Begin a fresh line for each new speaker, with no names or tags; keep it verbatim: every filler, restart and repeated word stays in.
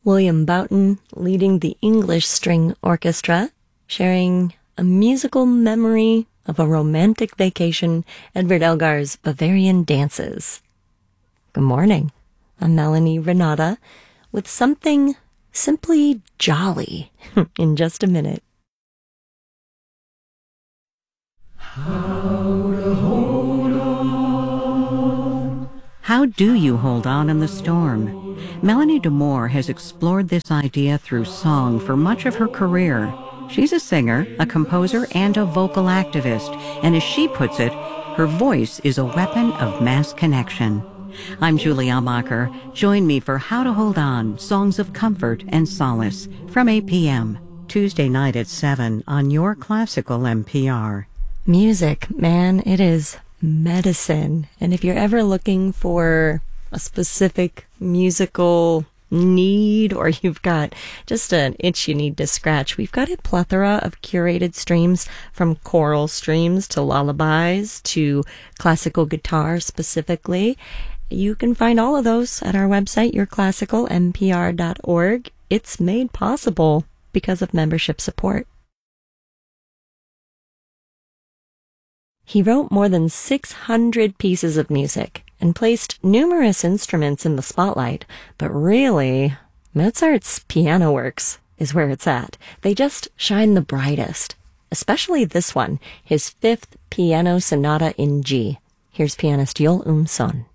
William Boughton leading the English String Orchestra, sharing a musical memory of a romantic vacation, Edward Elgar's Bavarian Dances. Good morning. I'm Melanie Renata with something simply jolly in just a minute.
How to hold on.
How do you hold on in the storm? Melanie DeMore has explored this idea through song for much of her career. She's a singer, a composer, and a vocal activist, and as she puts it, her voice is a weapon of mass connection. I'm Julie Almacher. Join me for How to Hold On, Songs of Comfort and Solace, from eight p.m. Tuesday night at seven on your classical N P R.
Music, man, it is medicine. And if you're ever looking for a specific musical need, or you've got just an itch you need to scratch, we've got a plethora of curated streams, from choral streams to lullabies to classical guitar specifically. You can find all of those at our website, your classical N P R dot org. It's made possible because of membership support. He wrote more than six hundred pieces of music and placed numerous instruments in the spotlight, but really, Mozart's piano works is where it's at. They just shine the brightest, especially this one, his fifth piano sonata in G. Here's pianist Joel Umson.